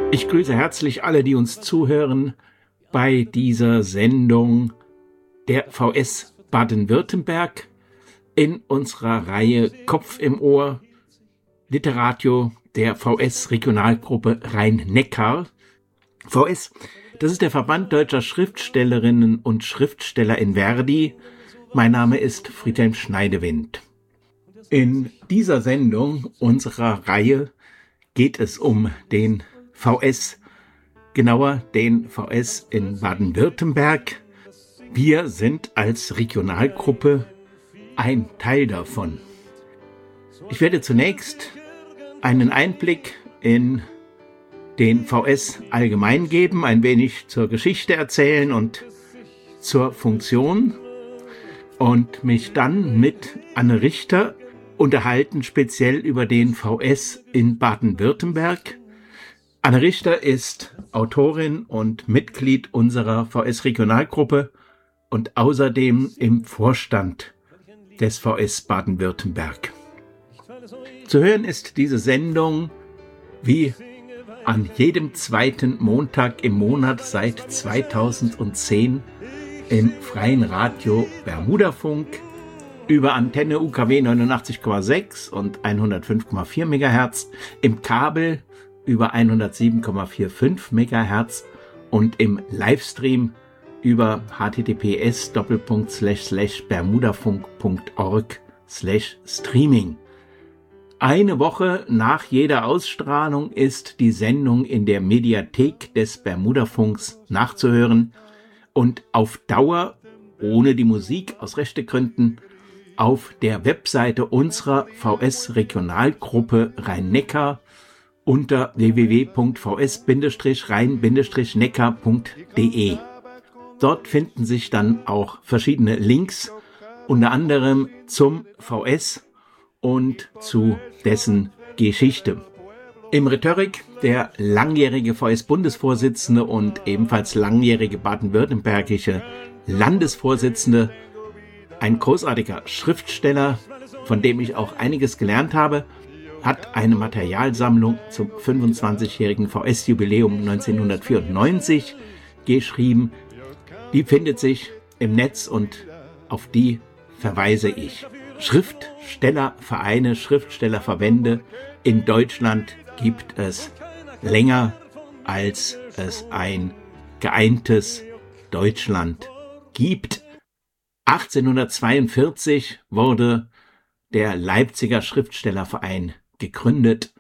Ich grüße herzlich alle, die uns zuhören bei dieser Sendung der VS Baden-Württemberg in unserer Reihe Kopf im Ohr, Literadio der VS Regionalgruppe Rhein-Neckar. VS, das ist der Verband deutscher Schriftstellerinnen und Schriftsteller in Verdi. Mein Name ist Friedhelm Schneidewind. In dieser Sendung unserer Reihe geht es um den VS, genauer den VS in Baden-Württemberg. Wir sind als Regionalgruppe ein Teil davon. Ich werde zunächst einen Einblick in den VS allgemein geben, ein wenig zur Geschichte erzählen und zur Funktion und mich dann mit Anne Richter unterhalten, speziell über den VS in Baden-Württemberg. Anne Richter ist Autorin und Mitglied unserer VS-Regionalgruppe und außerdem im Vorstand des VS Baden-Württemberg. Zu hören ist diese Sendung wie an jedem zweiten Montag im Monat seit 2010 im freien Radio Bermudafunk über Antenne UKW 89,6 und 105,4 MHz, im Kabel über 107,45 MHz und im Livestream über https://bermudafunk.org/streaming. Eine Woche nach jeder Ausstrahlung ist die Sendung in der Mediathek des Bermudafunks nachzuhören und auf Dauer, ohne die Musik aus Rechtegründen, auf der Webseite unserer VS-Regionalgruppe Rhein-Neckar unter www.vs-rhein-neckar.de. Dort finden sich dann auch verschiedene Links, unter anderem zum VS und zu dessen Geschichte. Im Rhetorik der langjährige VS-Bundesvorsitzende und ebenfalls langjährige baden-württembergische Landesvorsitzende, ein großartiger Schriftsteller, von dem ich auch einiges gelernt habe, hat eine Materialsammlung zum 25-jährigen VS-Jubiläum 1994 geschrieben. Die findet sich im Netz und auf die verweise ich. Schriftstellervereine, Schriftstellerverbände in Deutschland gibt es länger, als es ein geeintes Deutschland gibt. 1842 wurde der Leipziger Schriftstellerverein gegründet,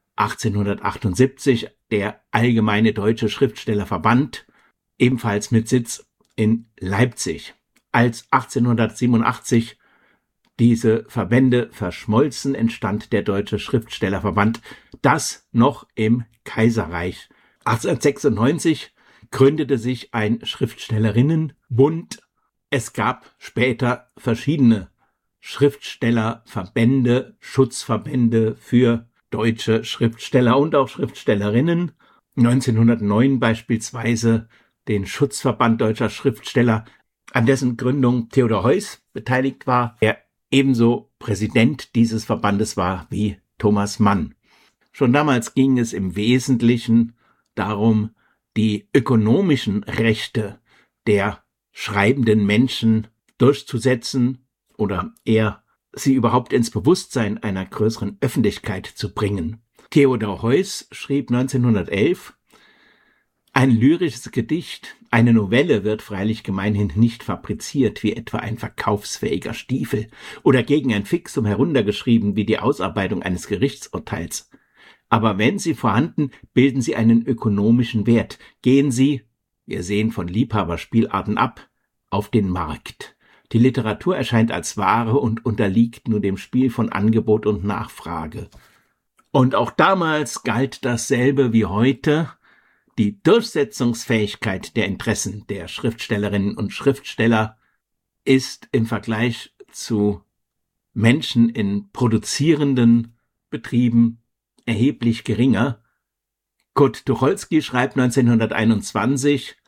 1878 der Allgemeine Deutsche Schriftstellerverband, ebenfalls mit Sitz in Leipzig. Als 1887 diese Verbände verschmolzen, entstand der Deutsche Schriftstellerverband, das noch im Kaiserreich. 1896 gründete sich ein Schriftstellerinnenbund. Es gab später verschiedene Schriftstellerverbände, Schutzverbände für deutsche Schriftsteller und auch Schriftstellerinnen. 1909 beispielsweise den Schutzverband deutscher Schriftsteller, an dessen Gründung Theodor Heuss beteiligt war, der ebenso Präsident dieses Verbandes war wie Thomas Mann. Schon damals ging es im Wesentlichen darum, die ökonomischen Rechte der schreibenden Menschen durchzusetzen oder eher sie überhaupt ins Bewusstsein einer größeren Öffentlichkeit zu bringen. Theodor Heuss schrieb 1911 ein lyrisches Gedicht, eine Novelle wird freilich gemeinhin nicht fabriziert wie etwa ein verkaufsfähiger Stiefel oder gegen ein Fixum heruntergeschrieben wie die Ausarbeitung eines Gerichtsurteils. Aber wenn sie vorhanden, bilden sie einen ökonomischen Wert. Gehen sie, wir sehen von Liebhaberspielarten ab, auf den Markt. Die Literatur erscheint als Ware und unterliegt nur dem Spiel von Angebot und Nachfrage. Und auch damals galt dasselbe wie heute. Die Durchsetzungsfähigkeit der Interessen der Schriftstellerinnen und Schriftsteller ist im Vergleich zu Menschen in produzierenden Betrieben erheblich geringer. Kurt Tucholsky schreibt 1921,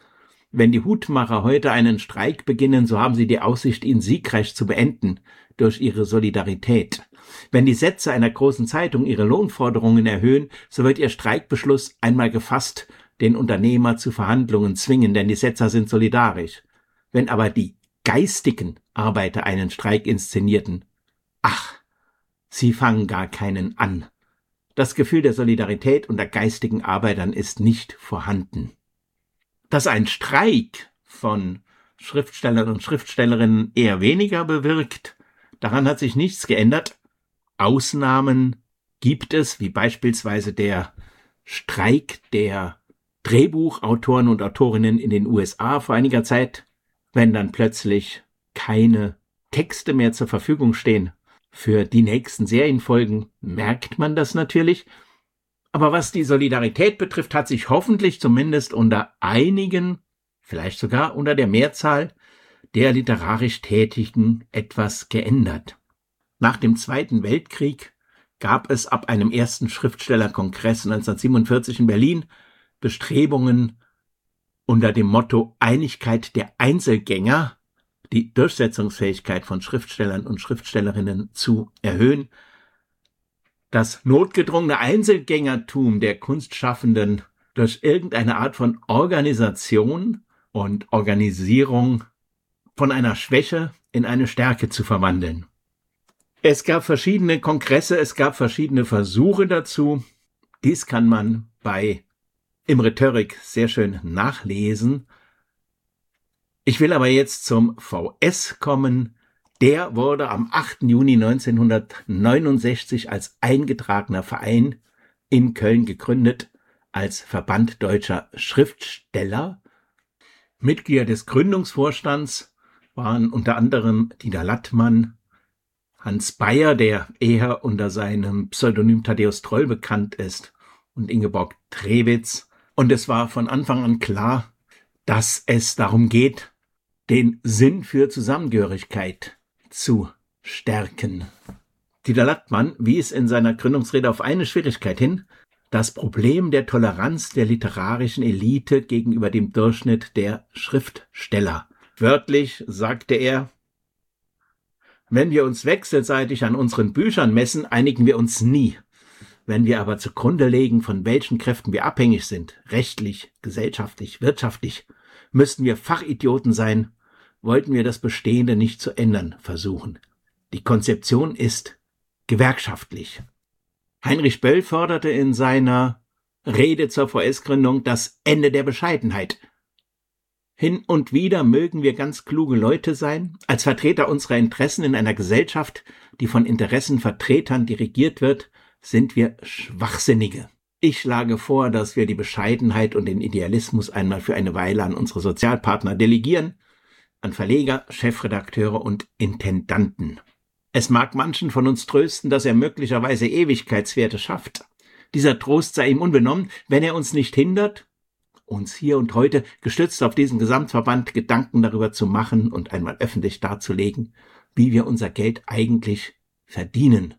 Wenn die Hutmacher heute einen Streik beginnen, so haben sie die Aussicht, ihn siegreich zu beenden durch ihre Solidarität. Wenn die Sätze einer großen Zeitung ihre Lohnforderungen erhöhen, so wird ihr Streikbeschluss einmal gefasst, den Unternehmer zu Verhandlungen zwingen, denn die Setzer sind solidarisch. Wenn aber die geistigen Arbeiter einen Streik inszenierten, ach, sie fangen gar keinen an. Das Gefühl der Solidarität unter geistigen Arbeitern ist nicht vorhanden. Dass ein Streik von Schriftstellern und Schriftstellerinnen eher weniger bewirkt, daran hat sich nichts geändert. Ausnahmen gibt es, wie beispielsweise der Streik der Drehbuchautoren und Autorinnen in den USA vor einiger Zeit, wenn dann plötzlich keine Texte mehr zur Verfügung stehen für die nächsten Serienfolgen, merkt man das natürlich. Aber was die Solidarität betrifft, hat sich hoffentlich zumindest unter einigen, vielleicht sogar unter der Mehrzahl der literarisch Tätigen etwas geändert. Nach dem Zweiten Weltkrieg gab es ab einem ersten Schriftstellerkongress 1947 in Berlin Bestrebungen unter dem Motto Einigkeit der Einzelgänger, die Durchsetzungsfähigkeit von Schriftstellern und Schriftstellerinnen zu erhöhen. Das notgedrungene Einzelgängertum der Kunstschaffenden durch irgendeine Art von Organisation und Organisierung von einer Schwäche in eine Stärke zu verwandeln. Es gab verschiedene Kongresse, es gab verschiedene Versuche dazu. Dies kann man im Rhetorik sehr schön nachlesen. Ich will aber jetzt zum VS kommen. Der wurde am 8. Juni 1969 als eingetragener Verein in Köln gegründet, als Verband Deutscher Schriftsteller. Mitglieder des Gründungsvorstands waren unter anderem Dieter Lattmann, Hans Bayer, der eher unter seinem Pseudonym Thaddäus Troll bekannt ist, und Ingeborg Trewitz. Und es war von Anfang an klar, dass es darum geht, den Sinn für Zusammengehörigkeit zu stärken. Dieter Lattmann wies in seiner Gründungsrede auf eine Schwierigkeit hin: das Problem der Toleranz der literarischen Elite gegenüber dem Durchschnitt der Schriftsteller. Wörtlich sagte er: Wenn wir uns wechselseitig an unseren Büchern messen, einigen wir uns nie. Wenn wir aber zugrunde legen, von welchen Kräften wir abhängig sind, rechtlich, gesellschaftlich, wirtschaftlich, müssten wir Fachidioten sein, wollten wir das Bestehende nicht zu ändern versuchen. Die Konzeption ist gewerkschaftlich. Heinrich Böll forderte in seiner Rede zur VS-Gründung das Ende der Bescheidenheit. Hin und wieder mögen wir ganz kluge Leute sein, als Vertreter unserer Interessen in einer Gesellschaft, die von Interessenvertretern dirigiert wird, sind wir Schwachsinnige. Ich schlage vor, dass wir die Bescheidenheit und den Idealismus einmal für eine Weile an unsere Sozialpartner delegieren, an Verleger, Chefredakteure und Intendanten. Es mag manchen von uns trösten, dass er möglicherweise Ewigkeitswerte schafft. Dieser Trost sei ihm unbenommen, wenn er uns nicht hindert, uns hier und heute, gestützt auf diesen Gesamtverband, Gedanken darüber zu machen und einmal öffentlich darzulegen, wie wir unser Geld eigentlich verdienen.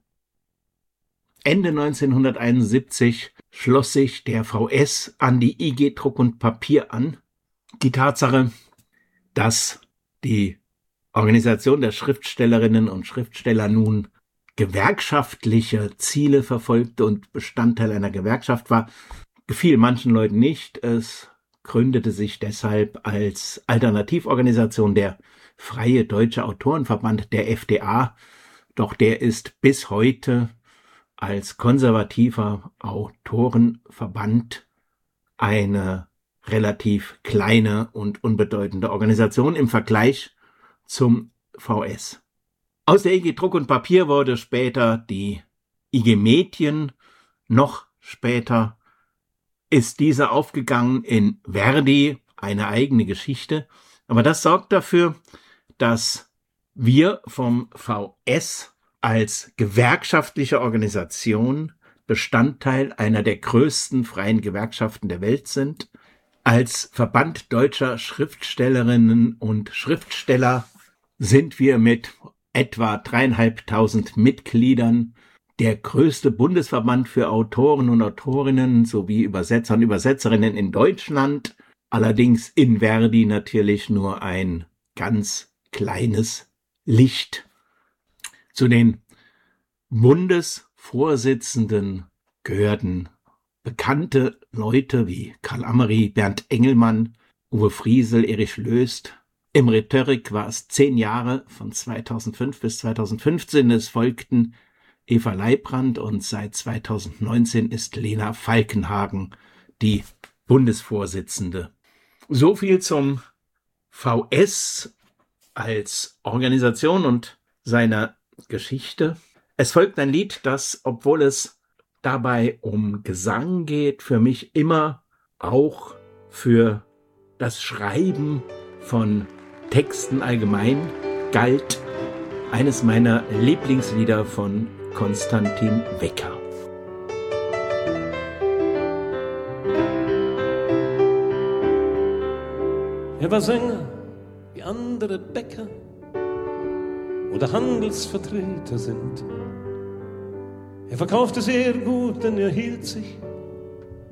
Ende 1971 schloss sich der VS an die IG Druck und Papier an. Die Tatsache, dass die Organisation der Schriftstellerinnen und Schriftsteller nun gewerkschaftliche Ziele verfolgte und Bestandteil einer Gewerkschaft war, gefiel manchen Leuten nicht. Es gründete sich deshalb als Alternativorganisation der Freie Deutsche Autorenverband, der FDA, doch der ist bis heute als konservativer Autorenverband eine relativ kleine und unbedeutende Organisation im Vergleich zum VS. Aus der IG Druck und Papier wurde später die IG Medien, noch später ist diese aufgegangen in Verdi, eine eigene Geschichte. Aber das sorgt dafür, dass wir vom VS als gewerkschaftliche Organisation Bestandteil einer der größten freien Gewerkschaften der Welt sind. Als Verband deutscher Schriftstellerinnen und Schriftsteller sind wir mit etwa 3.500 Mitgliedern der größte Bundesverband für Autoren und Autorinnen sowie Übersetzer und Übersetzerinnen in Deutschland. allerdings in Verdi natürlich nur ein ganz kleines Licht. Zu den Bundesvorsitzenden gehörten bekannte Leute wie Karl Amri, Bernd Engelmann, Uwe Friesel, Erich Löst. Im Rhetorik war es 10 Jahre, von 2005 bis 2015. Es folgten Eva Leibrand und seit 2019 ist Lena Falkenhagen die Bundesvorsitzende. So viel zum VS als Organisation und seiner Geschichte. Es folgt ein Lied, das, obwohl es dabei um Gesang geht, für mich immer auch für das Schreiben von Texten allgemein galt. Eines meiner Lieblingslieder von Konstantin Wecker. Er war Sänger wie andere Bäcker oder Handelsvertreter sind. Er verkaufte sehr gut, denn er hielt sich